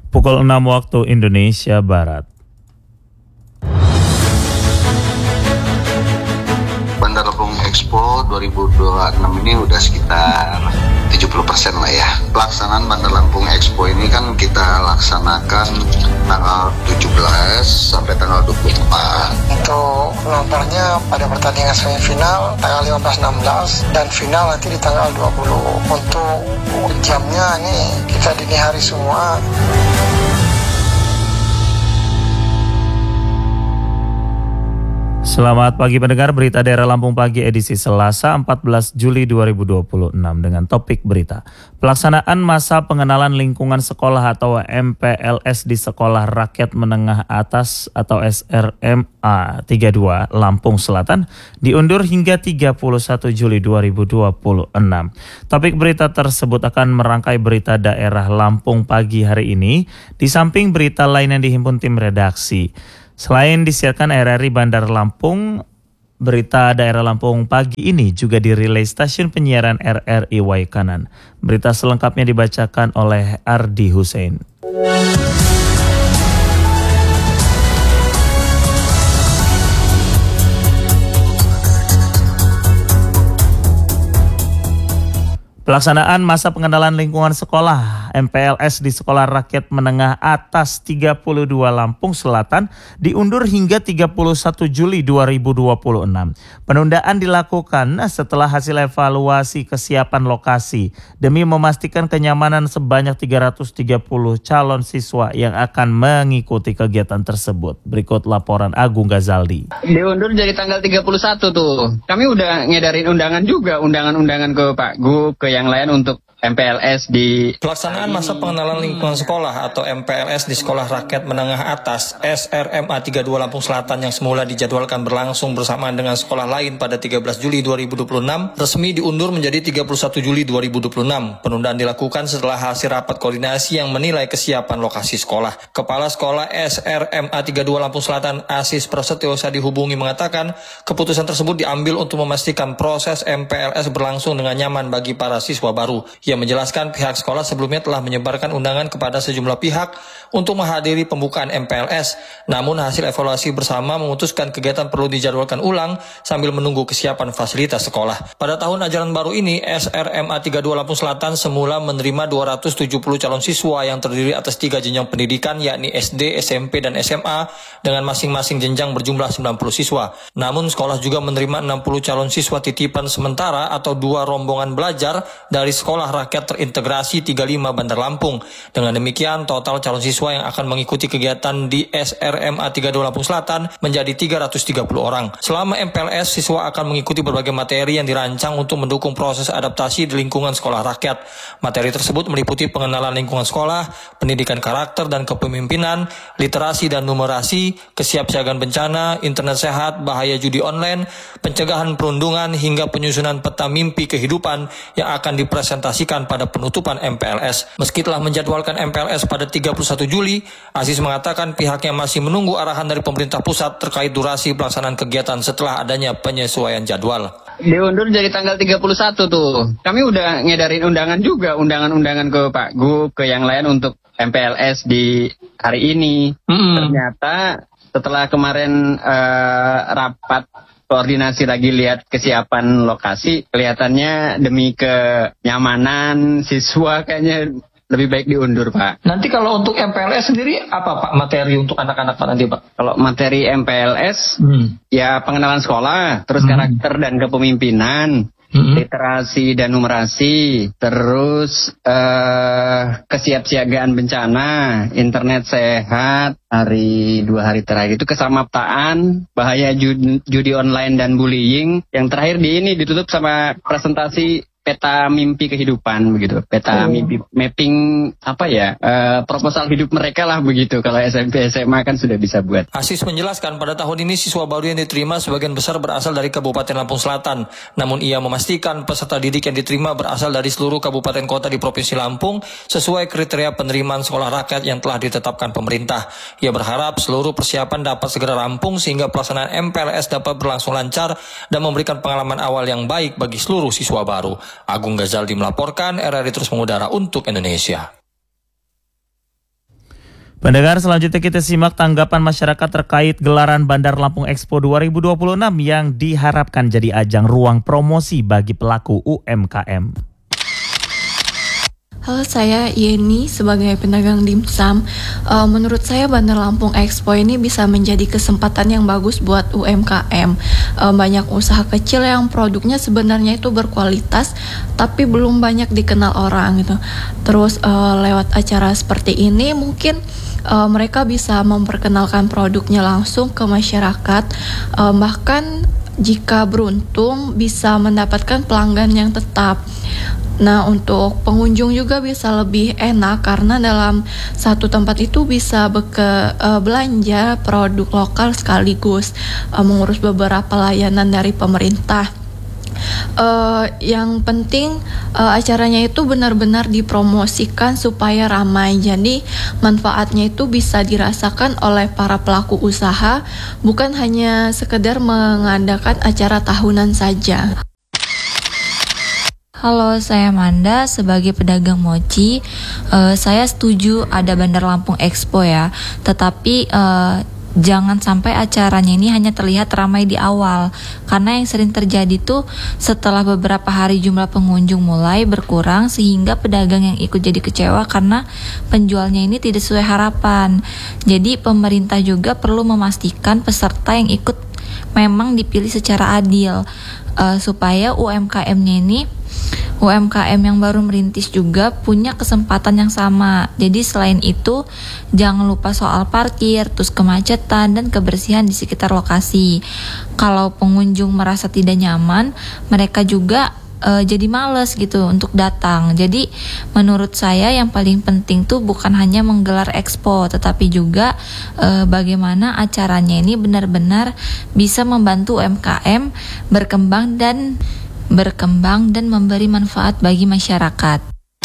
Pukul 6 waktu Indonesia Barat. Bandar Lampung Expo 2026 ini udah sekitar 70% lah ya. Pelaksanaan Bandar Lampung Expo ini kan kita laksanakan tanggal 17 sampai tanggal 24. Untuk nomornya pada pertandingan semifinal tanggal 15-16 dan final nanti di tanggal 20. Untuk jamnya ini kita dini hari semua. Selamat pagi pendengar, berita daerah Lampung Pagi edisi Selasa 14 Juli 2026 dengan topik berita. Pelaksanaan masa pengenalan lingkungan sekolah atau MPLS di Sekolah Rakyat Menengah Atas atau SRMA 32 Lampung Selatan diundur hingga 31 Juli 2026. Topik berita tersebut akan merangkai berita daerah Lampung Pagi hari ini, di samping berita lain yang dihimpun tim redaksi. Selain disiarkan RRI Bandar Lampung, berita daerah Lampung Pagi ini juga dirilai stasiun penyiaran RRI Waikanan. Berita selengkapnya dibacakan oleh Ardi Hussein. Pelaksanaan masa pengenalan lingkungan sekolah MPLS di Sekolah Rakyat Menengah Atas 32 Lampung Selatan diundur hingga 31 Juli 2026. Penundaan dilakukan setelah hasil evaluasi kesiapan lokasi demi memastikan kenyamanan sebanyak 330 calon siswa yang akan mengikuti kegiatan tersebut. Berikut laporan Agung Ghazaldi. Diundur jadi tanggal 31 tuh. Kami udah ngedarin undangan juga, undangan ke Pak Gub, ke yang lain untuk MPLS di pelaksanaan masa pengenalan lingkungan sekolah atau MPLS di Sekolah Rakyat Menengah Atas SRMA 32 Lampung Selatan yang semula dijadwalkan berlangsung bersamaan dengan sekolah lain pada 13 Juli 2026 resmi diundur menjadi 31 Juli 2026. Penundaan dilakukan setelah hasil rapat koordinasi yang menilai kesiapan lokasi sekolah. Kepala Sekolah SRMA 32 Lampung Selatan Asis Prasetyo dihubungi mengatakan keputusan tersebut diambil untuk memastikan proses MPLS berlangsung dengan nyaman bagi para siswa baru. Ia menjelaskan pihak sekolah sebelumnya telah menyebarkan undangan kepada sejumlah pihak untuk menghadiri pembukaan MPLS. Namun hasil evaluasi bersama memutuskan kegiatan perlu dijadwalkan ulang sambil menunggu kesiapan fasilitas sekolah. Pada tahun ajaran baru ini, SRMA 32 Lampung Selatan semula menerima 270 calon siswa yang terdiri atas 3 jenjang pendidikan yakni SD, SMP, dan SMA dengan masing-masing jenjang berjumlah 90 siswa. Namun sekolah juga menerima 60 calon siswa titipan sementara atau 2 rombongan belajar dari Sekolah Rakyat Terintegrasi 35 Bandar Lampung. Dengan demikian, total calon siswa yang akan mengikuti kegiatan di SRMA 32 Lampung Selatan menjadi 330 orang. Selama MPLS, siswa akan mengikuti berbagai materi yang dirancang untuk mendukung proses adaptasi di lingkungan sekolah rakyat. Materi tersebut meliputi pengenalan lingkungan sekolah, pendidikan karakter dan kepemimpinan, literasi dan numerasi, kesiapsiagaan bencana, internet sehat, bahaya judi online, pencegahan perundungan, hingga penyusunan peta mimpi kehidupan yang akan dipresentasikan pada penutupan MPLS. Meski telah menjadwalkan MPLS pada 31 Juli, Aziz mengatakan pihaknya masih menunggu arahan dari pemerintah pusat terkait durasi pelaksanaan kegiatan setelah adanya penyesuaian jadwal. Diundur jadi tanggal 31 tuh. Kami udah ngedarin undangan juga, undangan ke Pak Gub, ke yang lain untuk MPLS di hari ini. Ternyata setelah kemarin rapat koordinasi lagi lihat kesiapan lokasi, kelihatannya demi kenyamanan siswa kayaknya lebih baik diundur, Pak. Nanti kalau untuk MPLS sendiri apa Pak materi untuk anak-anak Pak nanti Pak? Kalau materi MPLS ya pengenalan sekolah, terus karakter dan kepemimpinan, literasi dan numerasi, terus kesiapsiagaan bencana, internet sehat, 2 hari terakhir itu kesamaptaan, bahaya judi online dan bullying. Yang terakhir ditutup sama presentasi peta mimpi kehidupan begitu, peta mimpi mapping proposal hidup mereka lah begitu. Kalau SMP SMA kan sudah bisa buat. Asis menjelaskan pada tahun ini siswa baru yang diterima sebagian besar berasal dari Kabupaten Lampung Selatan. Namun ia memastikan peserta didik yang diterima berasal dari seluruh kabupaten kota di Provinsi Lampung sesuai kriteria penerimaan sekolah rakyat yang telah ditetapkan pemerintah. Ia berharap seluruh persiapan dapat segera rampung sehingga pelaksanaan MPLS dapat berlangsung lancar dan memberikan pengalaman awal yang baik bagi seluruh siswa baru. Agung Ghazaldi melaporkan, RRI terus mengudara untuk Indonesia. Pendengar, selanjutnya kita simak tanggapan masyarakat terkait gelaran Bandar Lampung Expo 2026 yang diharapkan jadi ajang ruang promosi bagi pelaku UMKM. Halo, saya Yeni sebagai pedagang dimsum. Menurut saya Bandar Lampung Expo ini bisa menjadi kesempatan yang bagus buat UMKM. Banyak usaha kecil yang produknya sebenarnya itu berkualitas, tapi belum banyak dikenal orang gitu. Terus lewat acara seperti ini mungkin mereka bisa memperkenalkan produknya langsung ke masyarakat, bahkan jika beruntung bisa mendapatkan pelanggan yang tetap. Nah, untuk pengunjung juga bisa lebih enak karena dalam satu tempat itu bisa belanja produk lokal sekaligus mengurus beberapa layanan dari pemerintah. Yang penting acaranya itu benar-benar dipromosikan supaya ramai. Jadi manfaatnya itu bisa dirasakan oleh para pelaku usaha, bukan hanya sekedar mengadakan acara tahunan saja. Halo, saya Manda sebagai pedagang mochi. Saya setuju ada Bandar Lampung Expo ya, tetapi jangan sampai acaranya ini hanya terlihat ramai di awal, karena yang sering terjadi tuh setelah beberapa hari jumlah pengunjung mulai berkurang sehingga pedagang yang ikut jadi kecewa karena penjualnya ini tidak sesuai harapan. Jadi pemerintah juga perlu memastikan peserta yang ikut memang dipilih secara adil, supaya UMKM yang baru merintis juga punya kesempatan yang sama. Jadi selain itu jangan lupa soal parkir, terus kemacetan dan kebersihan di sekitar lokasi. Kalau pengunjung merasa tidak nyaman, mereka juga jadi males gitu untuk datang. Jadi menurut saya yang paling penting tuh bukan hanya menggelar expo, tetapi juga bagaimana acaranya ini benar-benar bisa membantu UMKM berkembang dan memberi manfaat bagi masyarakat.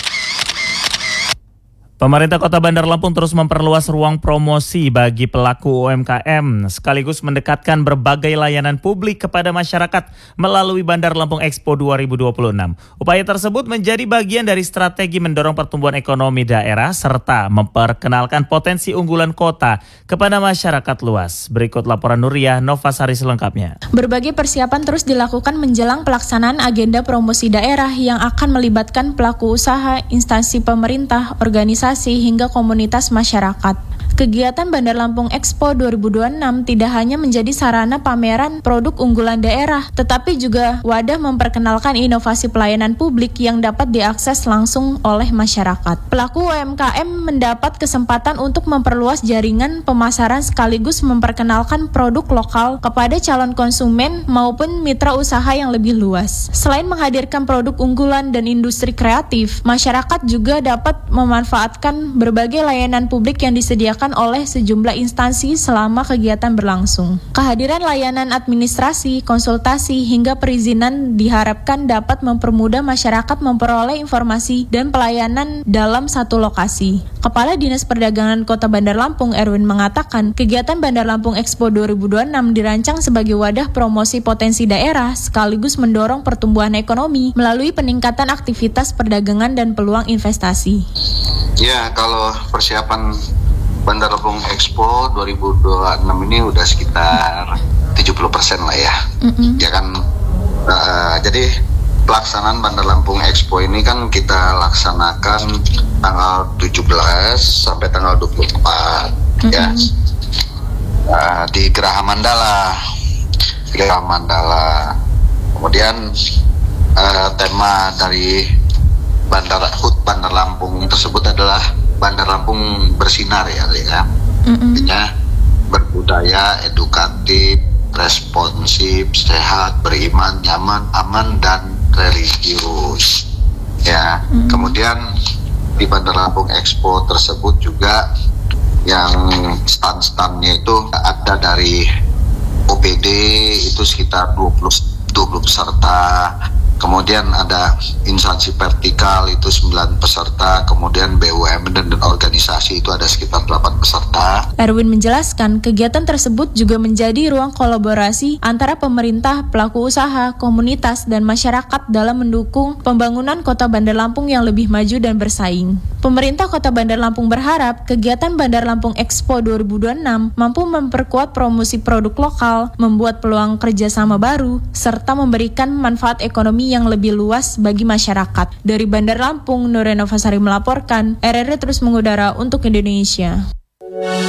Pemerintah Kota Bandar Lampung terus memperluas ruang promosi bagi pelaku UMKM sekaligus mendekatkan berbagai layanan publik kepada masyarakat melalui Bandar Lampung Expo 2026. Upaya tersebut menjadi bagian dari strategi mendorong pertumbuhan ekonomi daerah serta memperkenalkan potensi unggulan kota kepada masyarakat luas. Berikut laporan Nuriyah Novasari selengkapnya. Berbagai persiapan terus dilakukan menjelang pelaksanaan agenda promosi daerah yang akan melibatkan pelaku usaha, instansi pemerintah, organisasi hingga komunitas masyarakat. Kegiatan Bandar Lampung Expo 2026 tidak hanya menjadi sarana pameran produk unggulan daerah, tetapi juga wadah memperkenalkan inovasi pelayanan publik yang dapat diakses langsung oleh masyarakat. Pelaku UMKM mendapat kesempatan untuk memperluas jaringan pemasaran sekaligus memperkenalkan produk lokal kepada calon konsumen maupun mitra usaha yang lebih luas. Selain menghadirkan produk unggulan dan industri kreatif, masyarakat juga dapat memanfaatkan berbagai layanan publik yang disediakan oleh sejumlah instansi selama kegiatan berlangsung. Kehadiran layanan administrasi, konsultasi, hingga perizinan diharapkan dapat mempermudah masyarakat memperoleh informasi dan pelayanan dalam satu lokasi. Kepala Dinas Perdagangan Kota Bandar Lampung, Erwin, mengatakan kegiatan Bandar Lampung Expo 2026 dirancang sebagai wadah promosi potensi daerah sekaligus mendorong pertumbuhan ekonomi melalui peningkatan aktivitas perdagangan dan peluang investasi. Ya, kalau persiapan Bandar Lampung Expo 2026 ini udah sekitar 70% lah ya. Ya kan, jadi pelaksanaan Bandar Lampung Expo ini kan kita laksanakan tanggal 17 sampai tanggal 24 ya. Di Geraha Mandala. Kemudian tema dari Bandar Lampung tersebut adalah Bandar Lampung bersinar ya. Artinya berbudaya, edukatif, responsif, sehat, beriman, nyaman, aman, dan religius. Ya, kemudian di Bandar Lampung Expo tersebut juga yang stand-standnya itu ada dari OPD itu sekitar 20 peserta. Kemudian ada instansi vertikal itu 9 peserta, kemudian BUMN dan organisasi itu ada sekitar 8 peserta. Erwin menjelaskan kegiatan tersebut juga menjadi ruang kolaborasi antara pemerintah, pelaku usaha, komunitas, dan masyarakat dalam mendukung pembangunan Kota Bandar Lampung yang lebih maju dan bersaing. Pemerintah Kota Bandar Lampung berharap kegiatan Bandar Lampung Expo 2026 mampu memperkuat promosi produk lokal, membuat peluang kerjasama baru, serta memberikan manfaat ekonomi yang lebih luas bagi masyarakat. Dari Bandar Lampung, Nurena Fasari melaporkan, RRI terus mengudara untuk Indonesia.